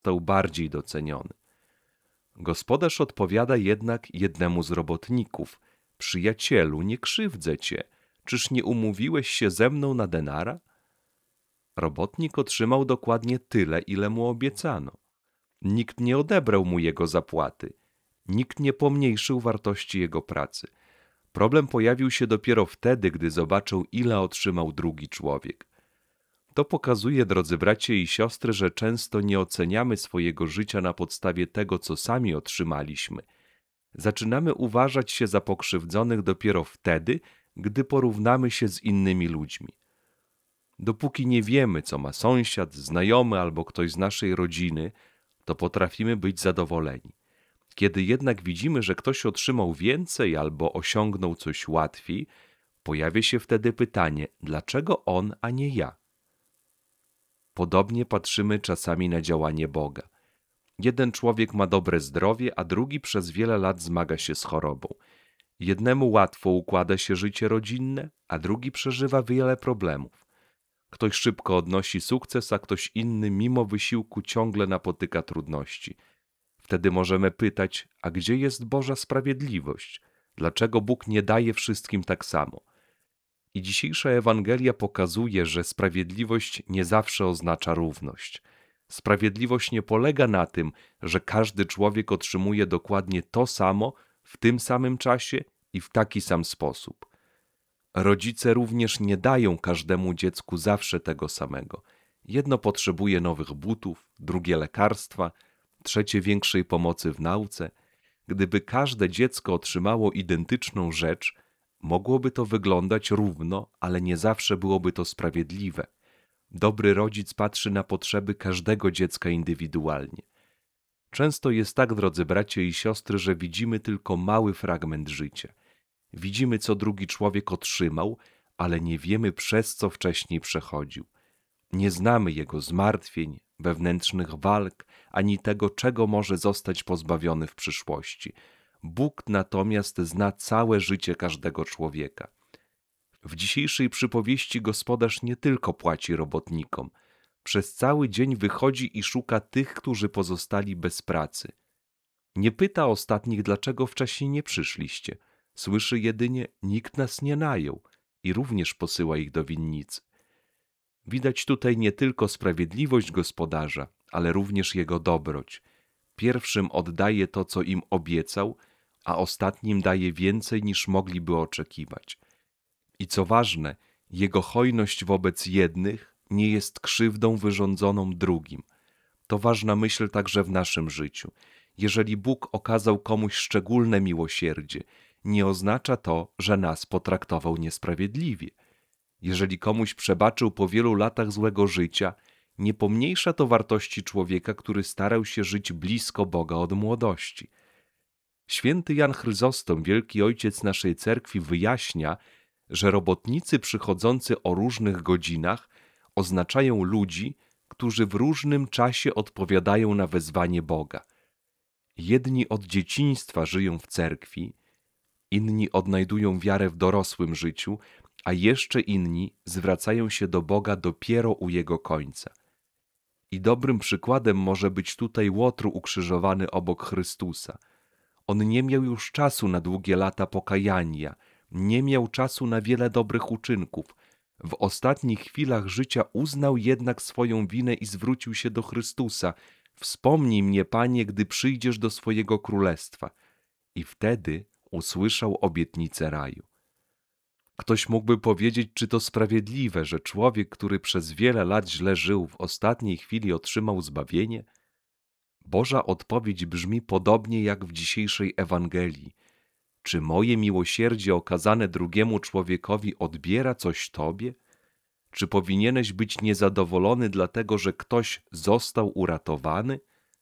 został bardziej doceniony. Gospodarz odpowiada jednak jednemu z robotników: przyjacielu, nie krzywdzę cię, czyż nie umówiłeś się ze mną na denara? Robotnik otrzymał dokładnie tyle, ile mu obiecano. Nikt nie odebrał mu jego zapłaty. Nikt nie pomniejszył wartości jego pracy. Problem pojawił się dopiero wtedy, gdy zobaczył, ile otrzymał drugi człowiek. To pokazuje, drodzy bracia i siostry, że często nie oceniamy swojego życia na podstawie tego, co sami otrzymaliśmy. Zaczynamy uważać się za pokrzywdzonych dopiero wtedy, gdy porównamy się z innymi ludźmi. Dopóki nie wiemy, co ma sąsiad, znajomy albo ktoś z naszej rodziny, to potrafimy być zadowoleni. Kiedy jednak widzimy, że ktoś otrzymał więcej albo osiągnął coś łatwiej, pojawia się wtedy pytanie, dlaczego on, a nie ja? Podobnie patrzymy czasami na działanie Boga. Jeden człowiek ma dobre zdrowie, a drugi przez wiele lat zmaga się z chorobą. Jednemu łatwo układa się życie rodzinne, a drugi przeżywa wiele problemów. Ktoś szybko odnosi sukces, a ktoś inny mimo wysiłku ciągle napotyka trudności. Wtedy możemy pytać, a gdzie jest Boża sprawiedliwość? Dlaczego Bóg nie daje wszystkim tak samo? I dzisiejsza Ewangelia pokazuje, że sprawiedliwość nie zawsze oznacza równość. Sprawiedliwość nie polega na tym, że każdy człowiek otrzymuje dokładnie to samo w tym samym czasie i w taki sam sposób. Rodzice również nie dają każdemu dziecku zawsze tego samego. Jedno potrzebuje nowych butów, drugie lekarstwa, trzecie większej pomocy w nauce. Gdyby każde dziecko otrzymało identyczną rzecz, mogłoby to wyglądać równo, ale nie zawsze byłoby to sprawiedliwe. Dobry rodzic patrzy na potrzeby każdego dziecka indywidualnie. Często jest tak, drodzy bracia i siostry, że widzimy tylko mały fragment życia. Widzimy, co drugi człowiek otrzymał, ale nie wiemy, przez co wcześniej przechodził. Nie znamy jego zmartwień, wewnętrznych walk, ani tego, czego może zostać pozbawiony w przyszłości. Bóg natomiast zna całe życie każdego człowieka. W dzisiejszej przypowieści gospodarz nie tylko płaci robotnikom. Przez cały dzień wychodzi i szuka tych, którzy pozostali bez pracy. Nie pyta ostatnich, dlaczego wcześniej nie przyszliście. Słyszy jedynie, nikt nas nie najął i również posyła ich do winnicy. Widać tutaj nie tylko sprawiedliwość gospodarza, ale również jego dobroć. Pierwszym oddaje to, co im obiecał, a ostatnim daje więcej, niż mogliby oczekiwać. I co ważne, jego hojność wobec jednych nie jest krzywdą wyrządzoną drugim. To ważna myśl także w naszym życiu. Jeżeli Bóg okazał komuś szczególne miłosierdzie, nie oznacza to, że nas potraktował niesprawiedliwie. Jeżeli komuś przebaczył po wielu latach złego życia, nie pomniejsza to wartości człowieka, który starał się żyć blisko Boga od młodości. Święty Jan Chryzostom, wielki ojciec naszej cerkwi, wyjaśnia, że robotnicy przychodzący o różnych godzinach oznaczają ludzi, którzy w różnym czasie odpowiadają na wezwanie Boga. Jedni od dzieciństwa żyją w cerkwi, inni odnajdują wiarę w dorosłym życiu, a jeszcze inni zwracają się do Boga dopiero u Jego końca. I dobrym przykładem może być tutaj Łotr ukrzyżowany obok Chrystusa. On nie miał już czasu na długie lata pokajania, nie miał czasu na wiele dobrych uczynków. W ostatnich chwilach życia uznał jednak swoją winę i zwrócił się do Chrystusa. Wspomnij mnie, Panie, gdy przyjdziesz do swojego królestwa. I wtedy usłyszał obietnicę raju. Ktoś mógłby powiedzieć, czy to sprawiedliwe, że człowiek, który przez wiele lat źle żył, w ostatniej chwili otrzymał zbawienie? Boża odpowiedź brzmi podobnie jak w dzisiejszej Ewangelii. Czy moje miłosierdzie okazane drugiemu człowiekowi odbiera coś tobie? Czy powinieneś być niezadowolony dlatego, że ktoś został uratowany?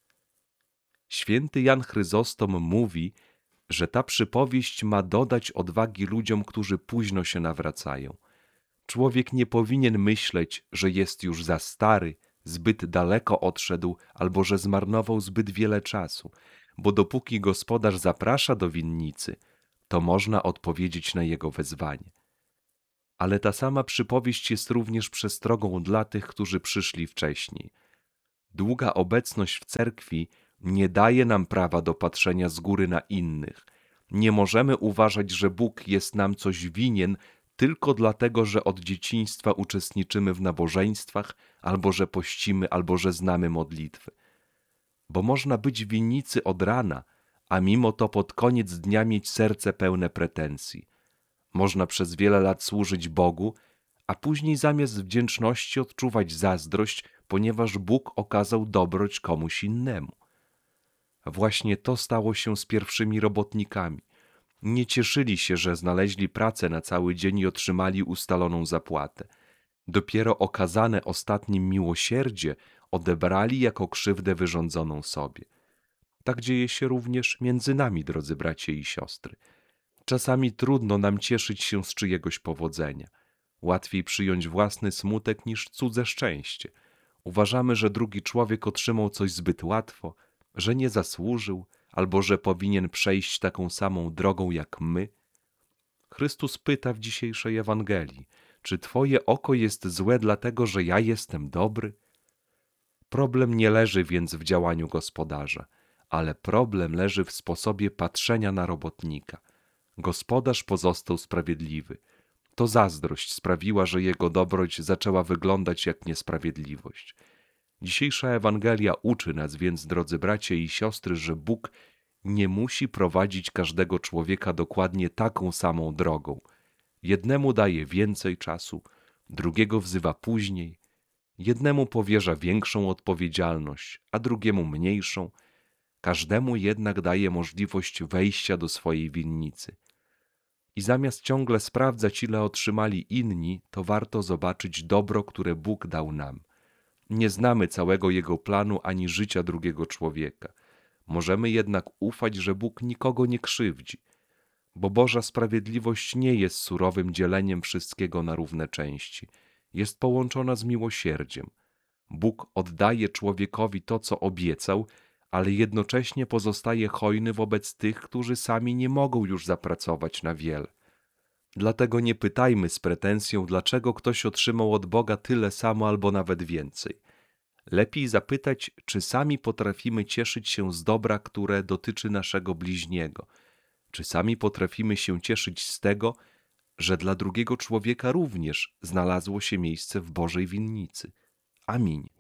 Święty Jan Chryzostom mówi, że ta przypowieść ma dodać odwagi ludziom, którzy późno się nawracają. Człowiek nie powinien myśleć, że jest już za stary, zbyt daleko odszedł albo że zmarnował zbyt wiele czasu, bo dopóki gospodarz zaprasza do winnicy, to można odpowiedzieć na jego wezwanie. Ale ta sama przypowieść jest również przestrogą dla tych, którzy przyszli wcześniej. Długa obecność w cerkwi nie daje nam prawa do patrzenia z góry na innych. Nie możemy uważać, że Bóg jest nam coś winien tylko dlatego, że od dzieciństwa uczestniczymy w nabożeństwach, albo że pościmy, albo że znamy modlitwy. Bo można być w winnicy od rana, a mimo to pod koniec dnia mieć serce pełne pretensji. Można przez wiele lat służyć Bogu, a później zamiast wdzięczności odczuwać zazdrość, ponieważ Bóg okazał dobroć komuś innemu. Właśnie to stało się z pierwszymi robotnikami. Nie cieszyli się, że znaleźli pracę na cały dzień i otrzymali ustaloną zapłatę. Dopiero okazane ostatnim miłosierdzie odebrali jako krzywdę wyrządzoną sobie. Tak dzieje się również między nami, drodzy bracia i siostry. Czasami trudno nam cieszyć się z czyjegoś powodzenia. Łatwiej przyjąć własny smutek niż cudze szczęście. Uważamy, że drugi człowiek otrzymał coś zbyt łatwo, że nie zasłużył, albo że powinien przejść taką samą drogą jak my. Chrystus pyta w dzisiejszej Ewangelii, czy twoje oko jest złe dlatego, że ja jestem dobry? Problem nie leży więc w działaniu gospodarza, ale problem leży w sposobie patrzenia na robotnika. Gospodarz pozostał sprawiedliwy. To zazdrość sprawiła, że jego dobroć zaczęła wyglądać jak niesprawiedliwość. Dzisiejsza Ewangelia uczy nas więc, drodzy bracia i siostry, że Bóg nie musi prowadzić każdego człowieka dokładnie taką samą drogą. Jednemu daje więcej czasu, drugiego wzywa później, jednemu powierza większą odpowiedzialność, a drugiemu mniejszą. Każdemu jednak daje możliwość wejścia do swojej winnicy. I zamiast ciągle sprawdzać, ile otrzymali inni, to warto zobaczyć dobro, które Bóg dał nam. Nie znamy całego Jego planu ani życia drugiego człowieka. Możemy jednak ufać, że Bóg nikogo nie krzywdzi, bo Boża sprawiedliwość nie jest surowym dzieleniem wszystkiego na równe części. Jest połączona z miłosierdziem. Bóg oddaje człowiekowi to, co obiecał, ale jednocześnie pozostaje hojny wobec tych, którzy sami nie mogą już zapracować na wiele. Dlatego nie pytajmy z pretensją, dlaczego ktoś otrzymał od Boga tyle samo albo nawet więcej. Lepiej zapytać, czy sami potrafimy cieszyć się z dobra, które dotyczy naszego bliźniego. Czy sami potrafimy się cieszyć z tego, że dla drugiego człowieka również znalazło się miejsce w Bożej winnicy. Amin.